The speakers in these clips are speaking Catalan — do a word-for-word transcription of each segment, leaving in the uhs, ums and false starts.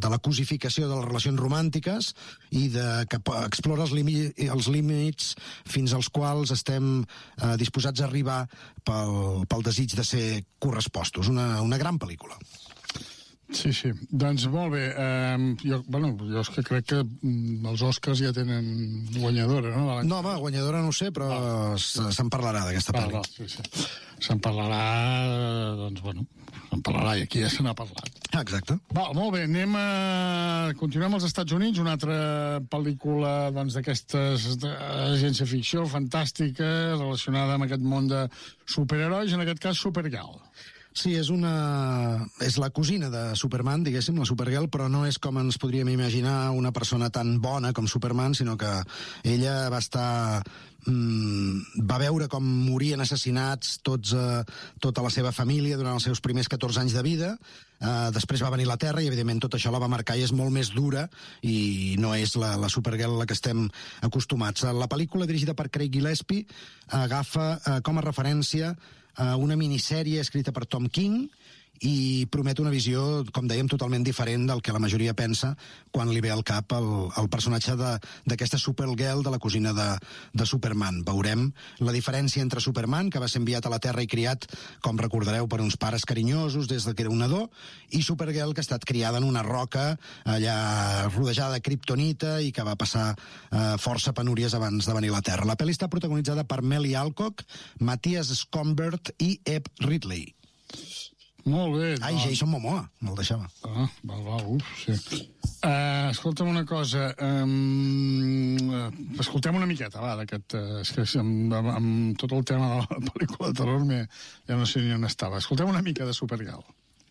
de la cosificació de les relacions romàntiques i de, que explora els, limi, els límits fins als quals estem eh, disposats a arribar pel, pel desig de ser correspostos. Una, una gran pel·lícula. Sí, sí. Doncs molt bé. Eh, jo, bueno, jo és que crec que mm, els Oscars ja tenen guanyadora, no? No, home, guanyadora no ho sé, però ah. se'n parlarà d'aquesta pel·li. Ah, sí, sí. Se'n parlarà, doncs, bueno, se'n parlarà i aquí ja se n'ha parlat. Ah, exacte. Va, molt bé, anem a... Continuem als Estats Units, una altra pel·lícula, doncs, d'aquestes d'agència ficció fantàstica, relacionada amb aquest món de superherois, en aquest cas Supergirl. Sí, és una... és la cosina de Superman, diguéssim, la Supergirl, però no és com ens podríem imaginar una persona tan bona com Superman, sinó que ella va estar... Mm, va veure com morien assassinats tots, eh, tota la seva família durant els seus primers catorze anys de vida. Eh, després va venir la Terra i, evidentment, tot això la va marcar i és molt més dura i no és la, la Supergirl a la que estem acostumats. La pel·lícula, dirigida per Craig Gillespie, agafa eh, com a referència eh, una minissèrie escrita per Tom King i promet una visió, com dèiem, totalment diferent del que la majoria pensa quan li ve al cap el, el personatge d'aquesta Supergirl, de la cosina de, de Superman. Veurem la diferència entre Superman, que va ser enviat a la Terra i criat, com recordareu, per uns pares carinyosos des que era un nadó, i Supergirl, que ha estat criada en una roca allà rodejada de kriptonita i que va passar eh, força penúries abans de venir a la Terra. La pel·li està protagonitzada per Melly Alcock, Matthias Schoenberg i Ebb Ridley. Molt bé. Ai, Jason Momoa, me'l deixava. Ah, va, va, uf, sí. Uh, escolta'm una cosa, um, uh, escoltem una miqueta, va, d'aquest... Uh, és que amb, amb, amb tot el tema de la pel·lícula de terror me, ja no sé ni on estava. Escoltem una mica de Supergirl.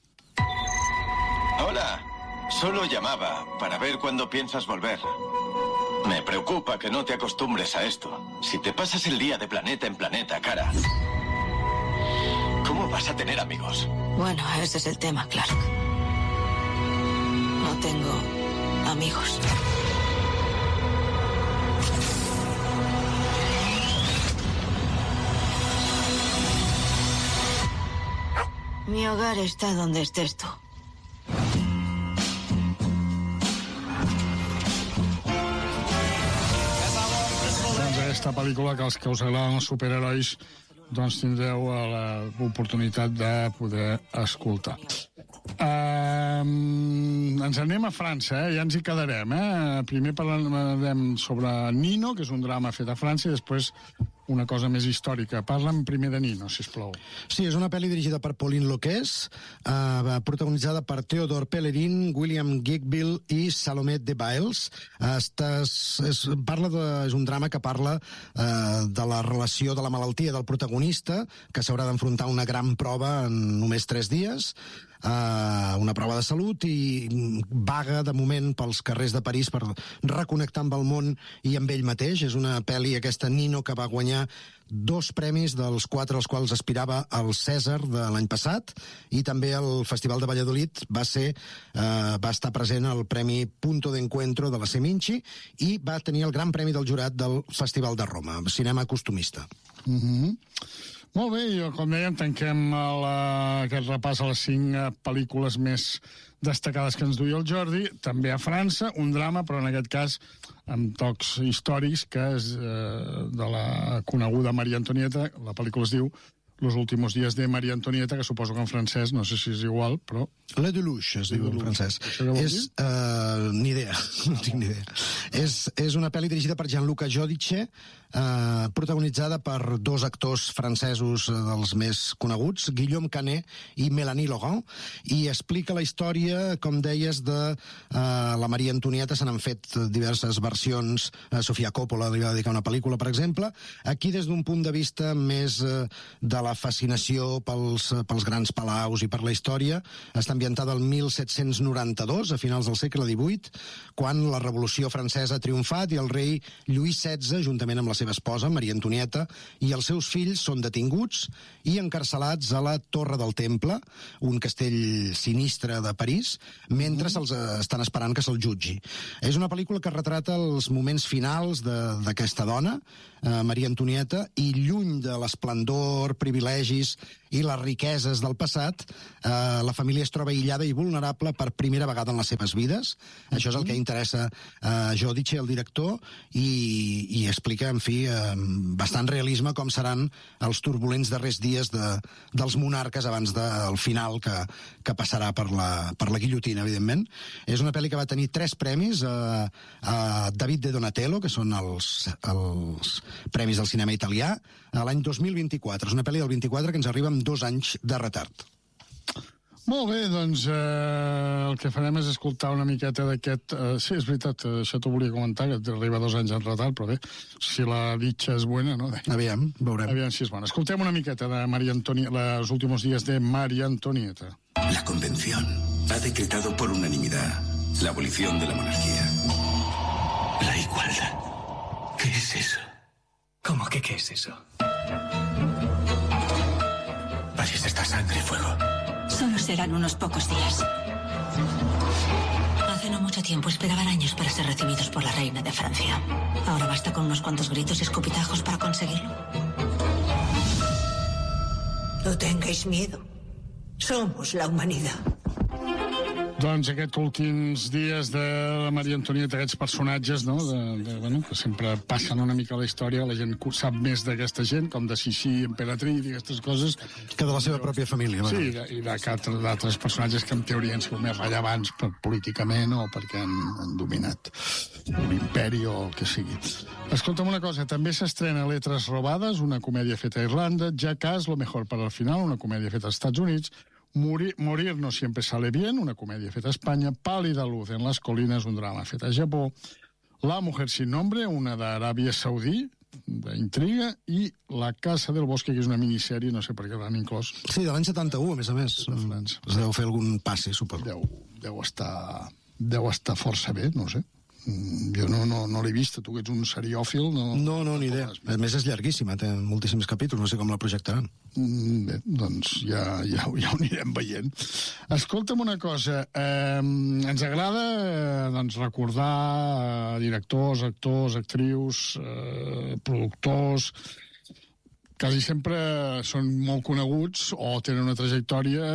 Hola, solo llamaba para ver cuándo piensas volver. Me preocupa que no te acostumbres a esto. Si te pasas el día de planeta en planeta, cara... ¿Cómo vas a tener amigos? Bueno, ese es el tema, Clark. No tengo amigos. Mi hogar está donde estés tú. Doncs aquesta pel·lícula que els que us agraden els superherois doncs tindreu l'oportunitat de poder escoltar. Um, ens anem a França, eh? Ja ens hi quedarem. Eh? Primer parlarem sobre Nino, que és un drama fet a França, i després una cosa més històrica. Parla'm primer de Nino, sisplau. Sí, és una pel·li dirigida per Pauline Loquès, eh, protagonitzada per Theodore Pellerin, William Gigbill i Salomé de Biles. Estàs, és, parla de, és un drama que parla eh, de la relació de la malaltia del protagonista, que s'haurà d'enfrontar a una gran prova en només tres dies, Uh, una prova de salut, i vaga de moment pels carrers de París per reconnectar amb el món i amb ell mateix. És una pel·li, aquesta Nino, que va guanyar dos premis, dels quatre als quals aspirava al Cèsar de l'any passat, i també el Festival de Valladolid va ser uh, va estar present al Premi Punto de Encuentro de la Seminci i va tenir el gran premi del jurat del Festival de Roma, cinema costumista. Mhm. Molt bé, jo, com dèiem, tanquem la, aquest repàs a les cinc pel·lícules més destacades que ens duia el Jordi. També a França, un drama, però en aquest cas amb tocs històrics, que és eh, de la coneguda Maria Antonieta. La pel·lícula es diu Los últimos días de Maria Antonieta, que suposo que en francès, no sé si és igual, però... Le Deluxe, es diu en francès. És, uh, ni idea, no tinc ni idea. És, és una pel·li dirigida per Gianluca Giudice, uh, protagonitzada per dos actors francesos dels més coneguts, Guillaume Canet i Mélanie Laurent, i explica la història, com deies, de uh, la Maria Antonieta. Se n'han fet diverses versions. Uh, Sofia Coppola li va dedicar una pel·lícula, per exemple. Aquí, des d'un punt de vista més uh, de la fascinació pels, pels grans palaus i per la història, està ambientada al mil set-cents noranta-dos, a finals del segle divuit, quan la Revolució Francesa ha triomfat i el rei Lluís setze, juntament amb la seva esposa, Maria Antonieta, i els seus fills són detinguts i encarcelats a la Torre del Temple, un castell sinistre de París, mentre se'ls estan esperant que se'ls jutgi. És una pel·lícula que retrata els moments finals d'aquesta dona, eh, Maria Antonieta, i lluny de l'esplendor, privilegis i les riqueses del passat, eh, la família es troba aïllada i vulnerable per primera vegada en les seves vides. Mm-hmm. Això és el que interessa a eh, Giudice, el director, i, i explica, en fi, eh, bastant realisme com seran els turbulents darrers dies de, dels monarques abans del final que, que passarà per la, per la guillotina, evidentment. És una pel·li que va tenir tres premis a, a David de Donatello, que són els, els premis del cinema italià, a l'any dos mil vint-i-quatre. És una pel·li del vint-i-quatre que ens arriba amb dos anys de retard. Molt bé, doncs eh, el que farem és escoltar una miqueta d'aquest... Eh, sí, és veritat, això t'ho volia comentar, que arriba dos anys en retard, però bé, si la dicha és bona, no? Aviam, veurem. Aviam si és bona. Escoltem una miqueta de María Antonieta, los últimos días de María Antonieta. La Convención ha decretado por unanimidad la abolición de la monarquía. La igualdad. ¿Qué es eso? ¿Cómo que qué es eso? París está sangre y fuego. Solo serán unos pocos días. Hace no mucho tiempo esperaban años para ser recibidos por la reina de Francia. Ahora basta con unos cuantos gritos y escupitajos para conseguirlo. No tengáis miedo. Somos la humanidad. Doncs aquests últims dies de la Maria Antonieta, aquests personatges, no?, de, de, bueno, que sempre passen una mica a la història, la gent sap més d'aquesta gent, com de Sissi, Emperatriz i aquestes coses. Que de la seva pròpia família. Sí, i, de, i d'altres personatges que en teoria han sigut més rellevants per, políticament o perquè han, han dominat l'imperi o el que sigui. Escolta'm una cosa, també s'estrena Letras Robades, una comèdia feta a Irlanda, Jackass, Lo mejor para el final, una comèdia feta als Estats Units, Morir, Morir no siempre sale bien, una comèdia feta a Espanya, Pálida luz en las colinas, un drama fet a Japó, La mujer sin nombre, una d'Aràbia Saudí, d'intriga, i La casa del bosque, que és una minissèrie, no sé per què l'han inclòs. Sí, de l'any setanta-u, a més a més. De França. Es deu fer algun passe, suposo. Deu, deu, estar, deu estar força bé, no sé. Jo no, no, no l'he vist, tu que ets un seriòfil... No, no, no, ni idea. A més, és llarguíssima, té moltíssims capítols, no sé com la projectaran. Bé, doncs ja, ja, ja ho anirem veient. Escolta'm una cosa, eh, ens agrada eh, doncs, recordar eh, directors, actors, actrius, eh, productors... Quasi sempre són molt coneguts o tenen una trajectòria...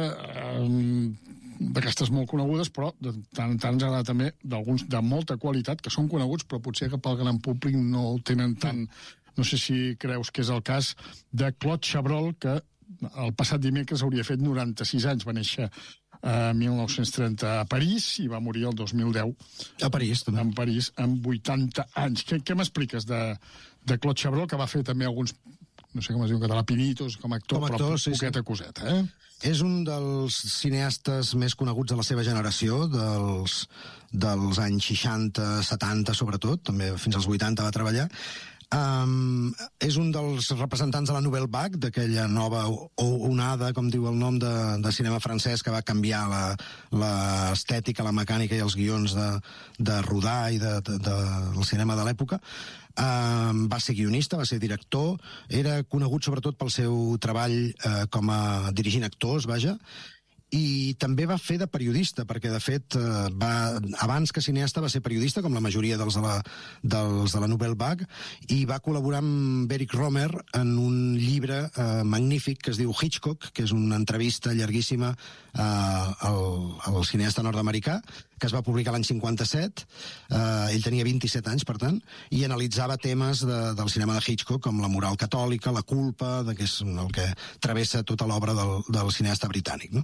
Eh, d'aquestes molt conegudes, però de tant en tant ens agrada també d'alguns de molta qualitat, que són coneguts, però potser que pel gran públic no ho tenen tant... No sé si creus que és el cas de Claude Chabrol, que el passat dimecres hauria fet noranta-sis anys. Va néixer a mil nou-cents trenta a París i va morir el dos mil deu. A París, també. En París, amb vuitanta anys. Què, què m'expliques de, de Claude Chabrol, que va fer també alguns... no sé com es diu en català, pinitos, com a actor, com a actor, però sí, poqueta sí. coseta, eh? És un dels cineastes més coneguts de la seva generació, dels, dels anys seixanta, setanta, sobretot, també fins als vuitanta va treballar. Um, és un dels representants de la Nouvelle Vague, d'aquella nova onada, com diu el nom, de, de cinema francès, que va canviar l'estètica, la mecànica i els guions de, de rodar i de, de, de, del cinema de l'època. Um, va ser guionista, va ser director, era conegut sobretot pel seu treball uh, com a dirigint actors, vaja, i també va fer de periodista, perquè, de fet, uh, va, abans que cineasta va ser periodista, com la majoria dels de la, dels de la Nouvelle Vague, i va col·laborar amb Eric Romer en un llibre uh, magnífic que es diu Hitchcock, que és una entrevista llarguíssima uh, al, al cineasta nord-americà, que es va publicar l'any cinquanta-set, eh, ell tenia vint-i-set anys, per tant, i analitzava temes de, del cinema de Hitchcock, com la moral catòlica, la culpa, de que és el que travessa tota l'obra del, del cineasta britànic, no?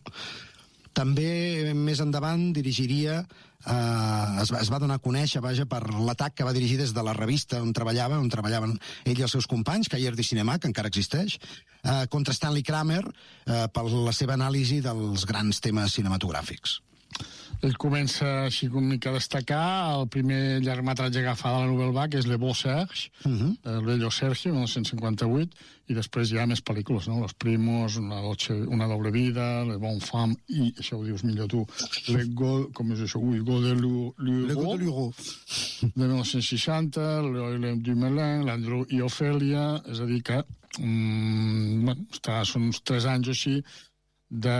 També, més endavant, dirigiria... Eh, es, va, es va donar a conèixer, vaja, per l'atac que va dirigir des de la revista on treballava, on treballaven ell i els seus companys, Cahiers du Cinéma, que encara existeix, eh, contra Stanley Kramer, eh, per la seva anàlisi dels grans temes cinematogràfics. Ell comença així una mica a destacar. El primer llargmetratge que agafa de la Nouvelle Vague és Le Beau Serge, uh -huh. El Bello Sergio, mil nou-cents cinquanta-vuit, i després hi ha més pel·lícules, no? Los Primos, Una, dolce, una doble vida, Le Bon Femme, i, això ho dius millor tu, Le Go, com és això? Ui, Go de Luro, de mil nou-cents seixanta, Le du Melin, l'Andrew i Ofèlia, és a dir que mm, bueno, està, són uns tres anys o així de,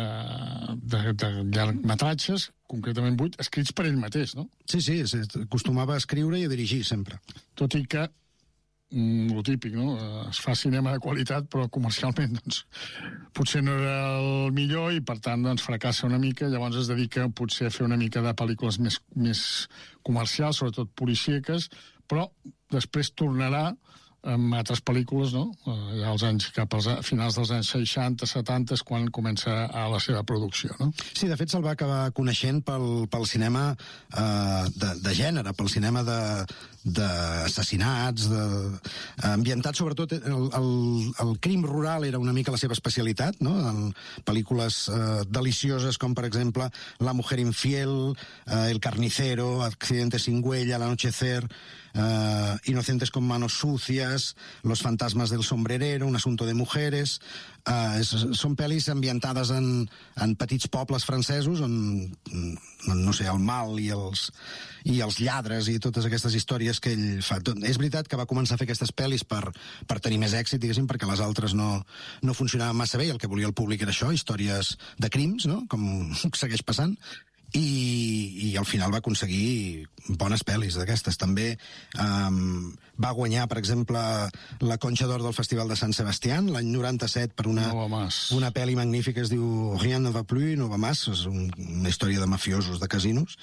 de, de llargmetratges, concretament vuit, escrits per ell mateix, no? Sí, sí, acostumava a escriure i a dirigir, sempre. Tot i que mm, lo típic, no? Es fa cinema de qualitat, però comercialment, doncs, potser no era el millor i, per tant, doncs, fracassa una mica. Llavors es dedica potser a fer una mica de pel·lícules més, més comercials, sobretot policíaques, però després tornarà amb altres pel·lícules, no? Eh, als anys, cap als finals dels anys seixanta, setanta, és quan comença a la seva producció, no? Sí, de fet se'l va acabar coneixent pel, pel cinema eh, de, de gènere, pel cinema de d'assassinats, de, ambientat sobretot, el, el, el crim rural era una mica la seva especialitat, no? En pel·lícules eh, delicioses com, per exemple, La mujer infiel, eh, El carnicero, Accidente sin huella, El anochecer, Uh, Inocentes con manos sucias, Los fantasmas del sombrerero, Un asunto de mujeres. Uh, és, són pel·lis ambientades en, en petits pobles francesos on, no sé, el mal i els, i els lladres i totes aquestes històries que ell fa. És veritat que va començar a fer aquestes pel·lis per, per tenir més èxit, diguéssim, perquè les altres no, no funcionaven massa bé i el que volia el públic era això, històries de crims, no? Com segueix passant. I, i al final va aconseguir bones pel·lis d'aquestes. També um, va guanyar, per exemple, la Concha d'Or del Festival de Sant Sebastián l'any noranta-set per una, no una pel·li magnífica, es diu Rien ne va plus, no va más, és un, una història de mafiosos de casinos.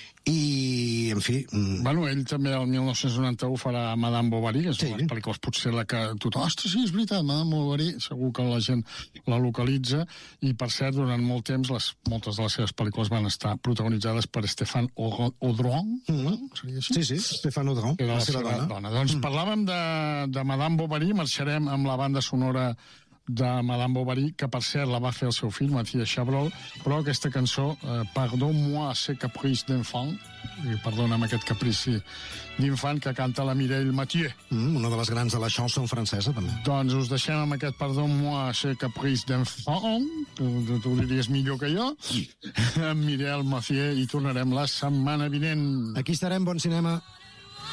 I, en fi... Bueno, ell també el mil nou-cents noranta-u farà Madame Bovary, que és sí. Una de les pel·lícules potser la que tothom... Ostres, sí, és veritat, Madame Bovary, segur que la gent la localitza, i, per cert, durant molt temps, les, moltes de les seves pel·lícules van estar protagonitzades per Stéphane Audran, mm -hmm. seria així? Sí, sí, Stéphane Audran, que era la, la seva, seva dona. dona. Doncs mm. parlàvem de, de Madame Bovary, marxarem amb la banda sonora de Madame Bovary, que per cert la va fer el seu fill, Mathieu Chabrol, però aquesta cançó, eh, Pardonne-moi ces caprices d'enfant, i perdona'm aquest caprici d'infant, que canta la Mireille Mathieu. Mm, una de les grans de la chanson francesa, també. Doncs us deixem amb aquest Pardonne-moi ces caprices d'enfant, tu, tu ho diries millor que jo, amb Mireille Mathieu, i tornarem la setmana vinent. Aquí estarem, bon cinema.